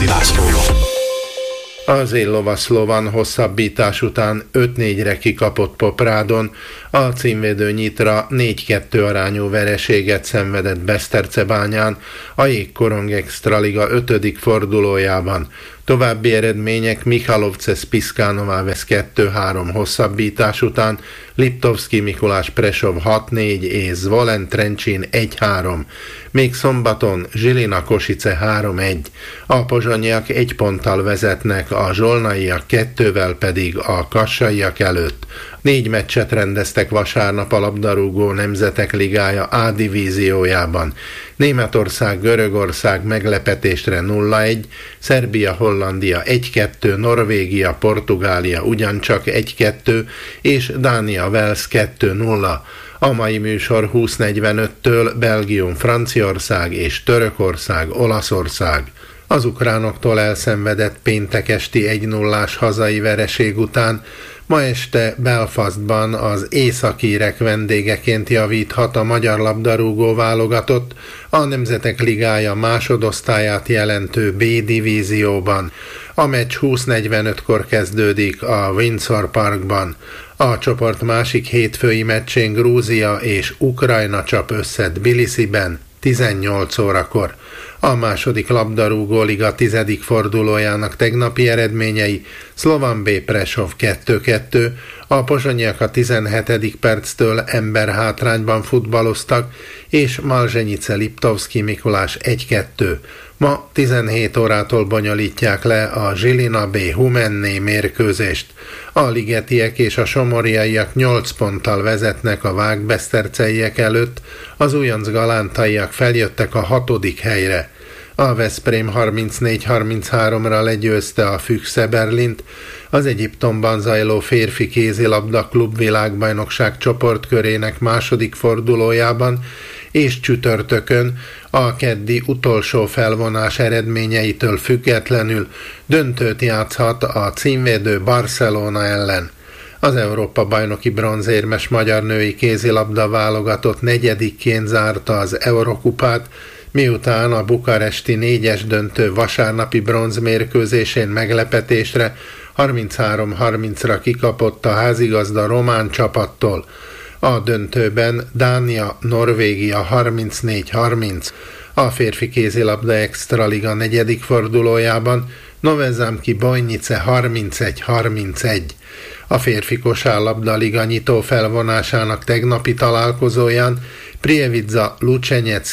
László. Az Illova Slovan hosszabbítás után 5-4-re kikapott Poprádon, a címvédő Nyitra 4-2 arányú vereséget szenvedett Besztercebányán, a Jégkorong Extraliga 5. fordulójában. További eredmények: Michalovce Spiszkánová-Vesz 2-3 hosszabbítás után, Liptovszki Mikulás Presov 6-4 és Zvolen Trencsin 1-3. Még szombaton Zsilina Kosice 3-1. A pozsonyiak 1 ponttal vezetnek, a zsolnaiak 2-vel pedig a kassaiak előtt. 4 meccset rendeztek vasárnap a labdarúgó Nemzetek Ligája A divíziójában. Németország, Görögország meglepetésre 0-1, Szerbia, Hollandia 1-2, Norvégia, Portugália ugyancsak 1-2, és Dánia, Wales 2-0. A mai műsor 20:45-től Belgium, Franciaország és Törökország, Olaszország. Az ukránoktól elszenvedett péntek esti 1-0-ás hazai vereség után ma este Belfastban az északírek vendégeként javíthat a magyar labdarúgó válogatott a Nemzetek Ligája másodosztályát jelentő B divízióban. A meccs 20:45-kor kezdődik a Windsor Parkban. A csoport másik hétfői meccsén Grúzia és Ukrajna csap össze Tbilisiben 18 órakor. A második labdarúgó liga 10. fordulójának tegnapi eredményei: Slovan B Prešov 2-2, a pozsonyiak a 17. perctől emberhátrányban futballoztak, és Malzsenyice Liptovszki Mikulás 1-2. Ma 17 órától bonyolítják le a Žilina B Humenné mérkőzést. A ligetiek és a somorjaiak 8 ponttal vezetnek a vágbeszterceiek előtt, az újonc galántaiak feljöttek a 6. helyre. A Veszprém 34-33-ra legyőzte a Füchse Berlint, az Egyiptomban zajló férfi kézilabda klub világbajnokság csoportkörének második fordulójában, és csütörtökön a keddi utolsó felvonás eredményeitől függetlenül döntőt játszhat a címvédő Barcelona ellen. Az Európa-bajnoki bronzérmes magyar női kézilabda válogatott 4-ként zárta az Eurokupát, miután a bukaresti 4-es döntő vasárnapi bronzmérkőzésén meglepetésre 33-30-ra kikapott a házigazda román csapattól. A döntőben Dánia, Norvégia 34-30. A férfi kézilabda Extraliga 4. fordulójában Novezamki Bojnice 31-31. A férfi kosárlabda liga nyitó felvonásának tegnapi találkozóján Prievidza Lucsenyec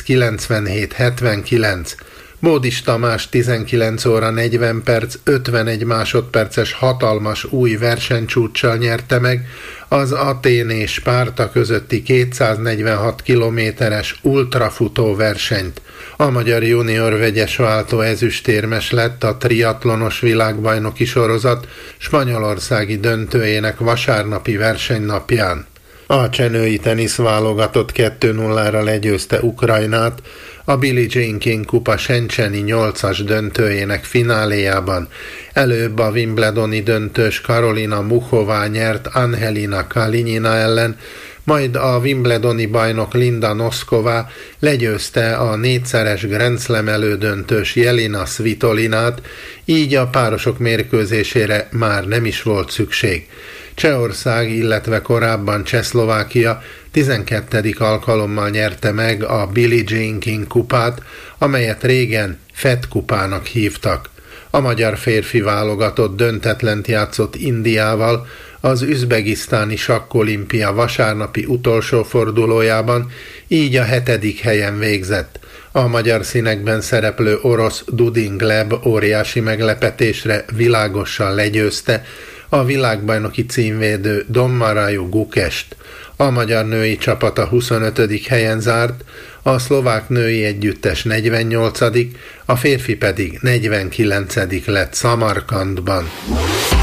97-79. Bódis Tamás 19 óra 40 perc 51 másodperces hatalmas új versenycsúccsal nyerte meg az Atén és Spárta közötti 246 kilométeres ultrafutó versenyt. A magyar junior vegyes váltó ezüstérmes lett a triatlonos világbajnoki sorozat spanyolországi döntőjének vasárnapi versenynapján. A csenői teniszválogatott 2-0-ra legyőzte Ukrajnát a Billie Jean King kupa sencseni 8-as döntőjének fináléjában. Előbb a wimbledoni döntős Karolina Muchová nyert Angelina Kalinina ellen, majd a wimbledoni bajnok Linda Noskova legyőzte a 4-szeres Grand Slam elődöntős Jelena Svitolinát, így a párosok mérkőzésére már nem is volt szükség. Csehország, illetve korábban Csehszlovákia 12. alkalommal nyerte meg a Billie Jean King kupát, amelyet régen Fed kupának hívtak. A magyar férfi válogatott döntetlent játszott Indiával az üzbegisztáni sakkolimpia vasárnapi utolsó fordulójában, így a 7. helyen végzett. A magyar színekben szereplő orosz Dudin Gleb óriási meglepetésre világosan legyőzte a világbajnoki címvédő Dommaraju Gukest. A magyar női csapat a 25. helyen zárt, a szlovák női együttes 48., a férfi pedig 49. lett Szamarkandban.